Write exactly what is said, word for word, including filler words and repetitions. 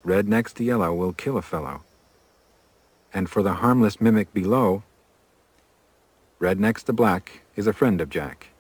red next to yellow will kill a fellow. And for the harmless mimic below, red next to black is a friend of Jack.